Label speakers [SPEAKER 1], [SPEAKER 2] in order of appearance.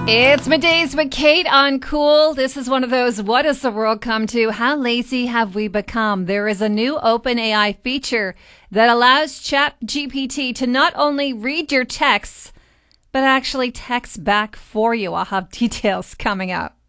[SPEAKER 1] It's Middays with Kate on Cool. This is one of those, what has the world come to? How lazy have we become? There is a new OpenAI feature that allows ChatGPT to not only read your texts, but actually text back for you. I'll have details coming up.